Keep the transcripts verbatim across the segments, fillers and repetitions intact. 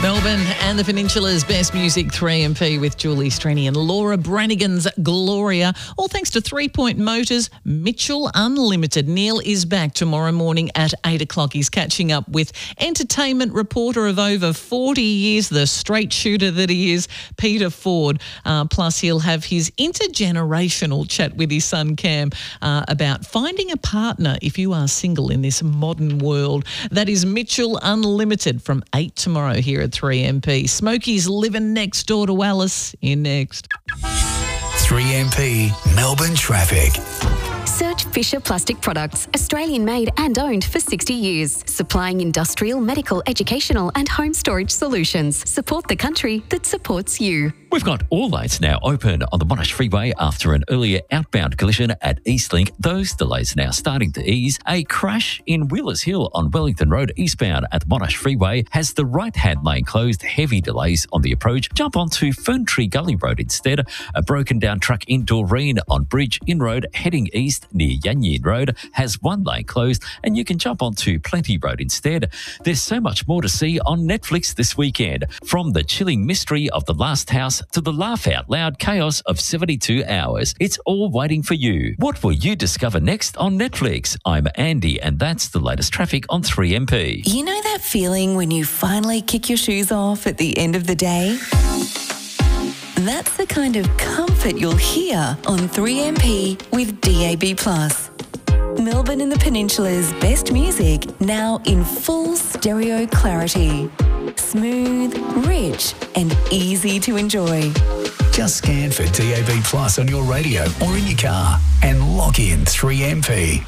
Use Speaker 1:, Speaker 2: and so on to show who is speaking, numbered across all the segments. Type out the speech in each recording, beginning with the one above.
Speaker 1: Melbourne and the Peninsula's best music, three M P with Julie Strenny and Laura Branigan's Gloria. All thanks to Three Point Motors, Mitchell Unlimited. Neil is back tomorrow morning at eight o'clock. He's catching up with entertainment reporter of over forty years, the straight shooter that he is, Peter Ford. Uh, plus, he'll have his intergenerational chat with his son Cam uh, about finding a partner if you are single in this modern world. That is Mitchell Unlimited from eight tomorrow here at three M P. Smokey's living next door to Alice. In next.
Speaker 2: three M P Melbourne traffic.
Speaker 3: Search Fisher Plastic Products, Australian made and owned for sixty years, supplying industrial, medical, educational and home storage solutions. Support the country that supports you.
Speaker 4: We've got all lanes now open on the Monash Freeway after an earlier outbound collision at Eastlink. Those delays now starting to ease. A crash in Wheelers Hill on Wellington Road eastbound at the Monash Freeway has the right-hand lane closed. Heavy delays on the approach. Jump onto Fern Tree Gully Road instead. A broken down truck in Doreen on Bridge Inn Road heading east near Yanyin Road has one lane closed, and you can jump onto Plenty Road instead. There's so much more to see on Netflix this weekend. From the chilling mystery of The Last House to the laugh out loud chaos of seventy-two hours. It's all waiting for you. What will you discover next on Netflix? I'm Andy, and that's the latest traffic on three M P.
Speaker 5: You know that feeling when you finally kick your shoes off at the end of the day? That's the kind of comfort you'll hear on three M P with D A B plus. Melbourne and the Peninsula's best music now in full stereo clarity. Smooth, rich and easy to enjoy.
Speaker 2: Just scan for D A B plus on your radio or in your car and lock in three M P.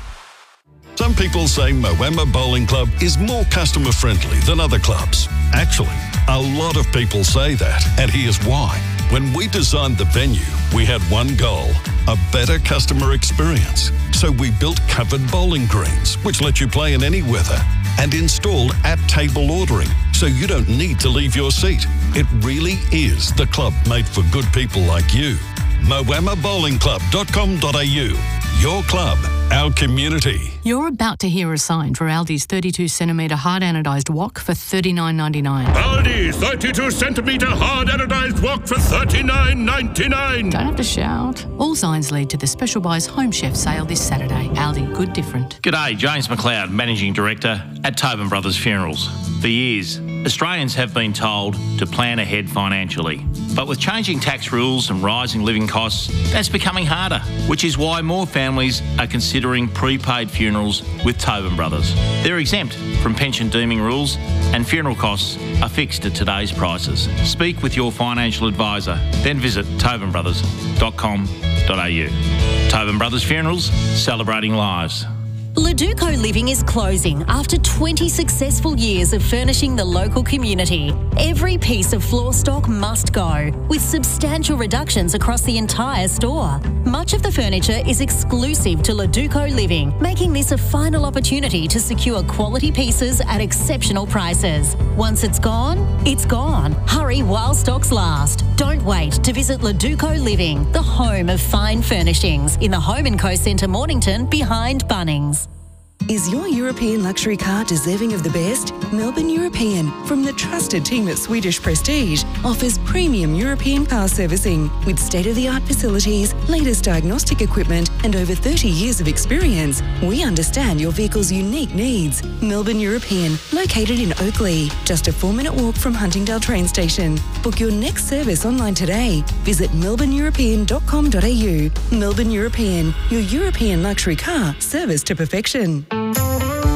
Speaker 6: Some people say Moama Bowling Club is more customer friendly than other clubs. Actually, a lot of people say that, and here's why. When we designed the venue, we had one goal, a better customer experience. So we built covered bowling greens, which let you play in any weather, and installed at-table ordering, so you don't need to leave your seat. It really is the club made for good people like you. moama bowling club dot com dot a u. Your club, our community.
Speaker 7: You're about to hear a sign for Aldi's thirty-two centimetre hard anodised wok for thirty-nine ninety-nine.
Speaker 8: Aldi thirty-two centimetre hard anodised wok for thirty-nine ninety-nine.
Speaker 7: Don't have to shout. All signs lead to the Special Buys Home Chef sale this Saturday. Aldi, good different.
Speaker 9: G'day, James McLeod, Managing Director at Tobin Brothers Funerals. For years, Australians have been told to plan ahead financially. But with changing tax rules and rising living costs, that's becoming harder, which is why more families are considering prepaid funerals with Tobin Brothers. They're exempt from pension deeming rules and funeral costs are fixed at today's prices. Speak with your financial advisor, then visit tobin brothers dot com dot a u. Tobin Brothers Funerals, celebrating lives.
Speaker 10: Leduco Living is closing after twenty successful years of furnishing the local community. Every piece of floor stock must go, with substantial reductions across the entire store. Much of the furniture is exclusive to Leduco Living, making this a final opportunity to secure quality pieces at exceptional prices. Once it's gone, it's gone. Hurry while stocks last. Don't wait to visit Leduco Living, the home of fine furnishings, in the Home and Co Centre Mornington behind Bunnings.
Speaker 5: Is your European luxury car deserving of the best? Melbourne European, from the trusted team at Swedish Prestige, offers premium European car servicing with state-of-the-art facilities, latest diagnostic equipment and over thirty years of experience. We understand your vehicle's unique needs. Melbourne European, located in Oakley, just a four-minute walk from Huntingdale train station. Book your next service online today. Visit melbourne european dot com dot a u. Melbourne European, your European luxury car service to perfection.